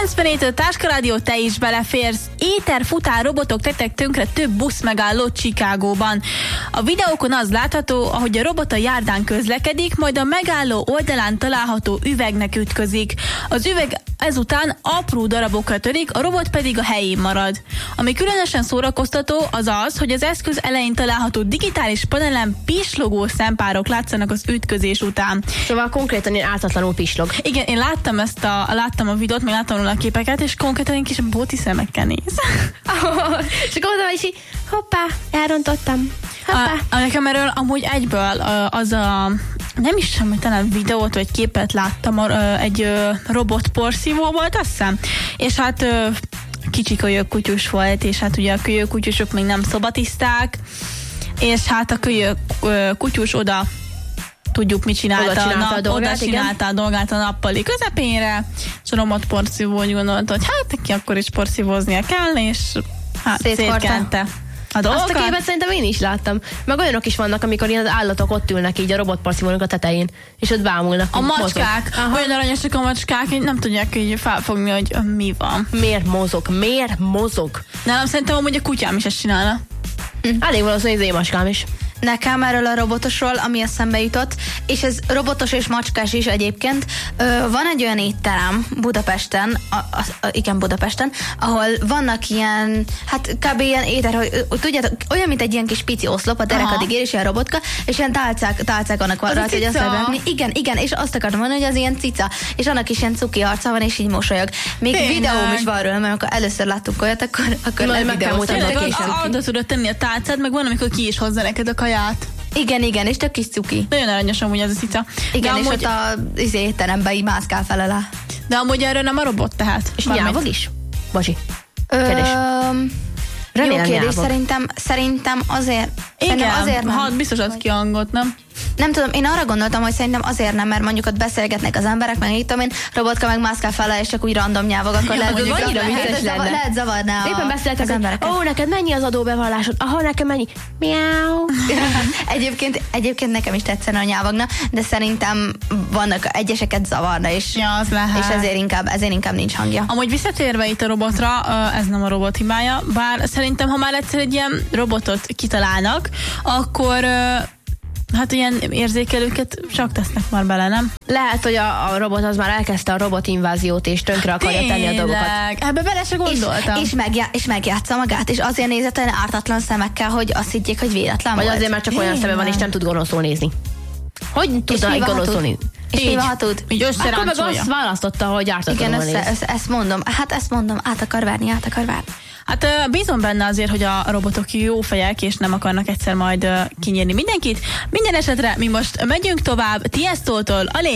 97 Táskarádió, te is beleférsz. Éterfutár robotok tettek tönkre több buszmegállót Chicagóban. A videókon az látható, ahogy a robot a járdán közlekedik, majd a megálló oldalán található üvegnek ütközik. Az üveg ezután apró darabokra törik, a robot pedig a helyén marad. Ami különösen szórakoztató az az, hogy az eszköz elején található digitális panelen pislogó szempárok látszanak az ütközés után. Szóval konkrétan ilyen ártatlanul pislog. Igen, én láttam a videót, még láttam róla a képeket, és konkrétan egy kis bóti szemekkel néz. És akkor oda is így, hoppá, elrontottam. Hoppá. Nekem erről amúgy egyből nem is sem, hogy talán videót vagy képet láttam, egy robot porszívó volt, azt hiszem. És hát kicsi kölyökkutyus volt, és hát ugye a kölyökkutyusok még nem szobatiszták, és hát a kölyökkutyus oda tudjuk, mit csinálta. Oda csinálta a dolgát a nappali közepénre, és a robot porszívó úgy gondolta, hogy hát neki akkor is porszívóznia kell, és hát szétkente a dolgokat. Azt a képet szerintem én is láttam. Meg olyanok is vannak, amikor ilyen az állatok ott ülnek így a robotporszívónak a tetején, és ott bámulnak. A macskák, olyan aranyosak a macskák, így nem tudják így felfogni, hogy mi van. Miért mozog? Nálam szerintem amúgy a kutyám is ezt csinálna. Elég valószínű, az én macskám is. Nekem erről a robotosról, ami eszembe jutott, és ez robotos és macskás is egyébként, van egy olyan étterem Budapesten, igen, Budapesten, ahol vannak ilyen, hát kb. Ilyen éter, hogy tudjátok, olyan, mint egy ilyen kis pici oszlop, a derekadig ér, és ilyen robotka, és ilyen tálcák annak van rajta, hogy azt levetni. Igen, és azt akartam mondani, hogy az ilyen cica, és annak is ilyen cuki arca van, és így mosolyog. Még videóm is van róla, mert amikor először láttunk olyat, akkor nem videóztatok később. Oda tudod tenni a tálcát, meg van, amikor ki is hozza neked a kaját. Igen, és tök kis cuki. Nagyon aranyos amúgy az a cica. Igen, és ott az étteremben így mászkál fel alá. De amúgy erről nem a robot tehát. És nyávog is? Bocsi. Kérdés. Jó kérdés, szerintem azért. Igen, azért nem. Hát biztos ad ki a hangot, nem? Nem tudom, én arra gondoltam, hogy szerintem azért nem, mert mondjuk ott beszélgetnek az emberek, meg így tudom én, robotka meg mászkál fel, és csak úgy random nyávog, akkor lehet zavarná éppen beszéltek az emberek. Ó, neked mennyi az adóbevallásod? Aha, nekem mennyi? Miau. Egyébként nekem is tetszene a nyávogna, de szerintem vannak egyeseket zavarna, és, ja, az lehet. És ezért inkább nincs hangja. Amúgy visszatérve itt a robotra, ez nem a robot hibája, bár szerintem, ha már egyszer egy ilyen robotot kitalálnak, akkor hát ilyen érzékelőket csak tesznek már bele, nem? Lehet, hogy a robot az már elkezdte a robotinváziót, és tönkre akarja tenni a dolgokat. Ebbe bele se gondoltam. És megjátsza magát, és azért nézett olyan ártatlan szemekkel, hogy azt higgyék, hogy véletlen vagy volt. Azért már csak olyan szeme van, és nem tud gonoszul nézni. Hogy tudna egy gonoszul nézni? És mi van, tud? Így akkor meg azt választotta, hogy ártatlanul néz. Igen, ezt mondom, át akar várni. Hát bízom benne azért, hogy a robotok jó fejek, és nem akarnak egyszer majd kinyírni mindenkit. Minden esetre mi most megyünk tovább Tiestótól a